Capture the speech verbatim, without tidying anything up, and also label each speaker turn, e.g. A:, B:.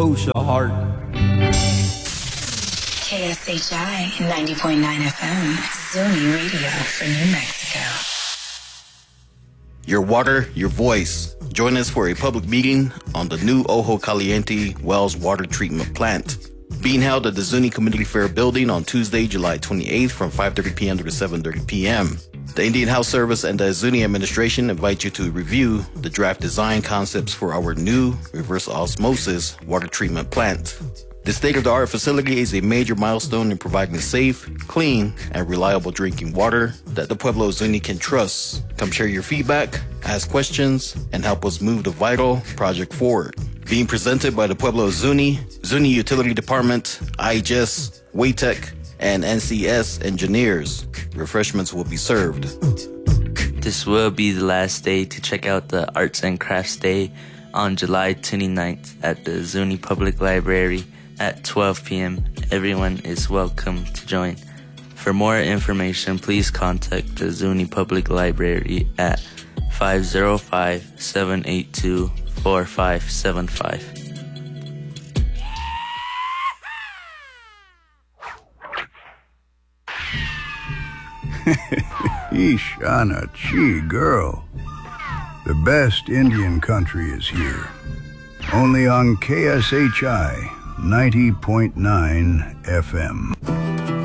A: OSHA Heart.
B: K S H I ninety point nine F M, Zuni Radio for New Mexico.
C: Your water, your voice. Join us for a public meeting on the new Ojo Caliente Wells Water Treatment Plant, being held at the Zuni Community Fair Building on Tuesday, July twenty-eighth from five thirty p.m. to seven thirty p.m. The Indian Health Service and the Zuni administration invite you to review the draft design concepts for our new reverse osmosis water treatment plant. This state-of-the-art facility is a major milestone in providing safe, clean, and reliable drinking water that the Pueblo Zuni can trust. Come share your feedback, ask questions, and help us move the vital project forward. Being presented by the Pueblo Zuni, Zuni Utility Department, I H S, WATEC, and N C S engineers. Refreshments will be served.
D: This will be the last day to check out the Arts and Crafts Day on July twenty-ninth at the Zuni Public Library at twelve p.m. Everyone is welcome to join. For more information, please contact the Zuni Public Library at five oh five, seven eight two, four five seven five.
E: Ishana Chi, girl. The best Indian country is here. Only on K S H I ninety point nine F M.